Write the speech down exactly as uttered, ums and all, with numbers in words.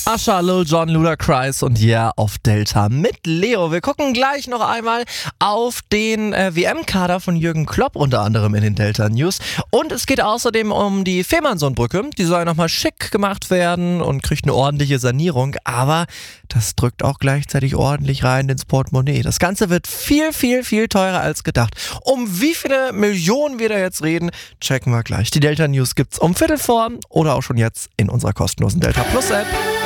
Usher, Lil Jon, Ludacris und Yeah auf Delta mit Leo. Wir gucken gleich noch einmal auf den äh, W M-Kader von Jürgen Klopp, unter anderem in den Delta News. Und es geht außerdem um die Fehmarnsohnbrücke. Die soll nochmal schick gemacht werden und kriegt eine ordentliche Sanierung. Aber das drückt auch gleichzeitig ordentlich rein ins Portemonnaie. Das Ganze wird viel, viel, viel teurer als gedacht. Um wie viele Millionen wir da jetzt reden, checken wir gleich. Die Delta News gibt's um Viertel vor oder auch schon jetzt in unserer kostenlosen Delta Plus App.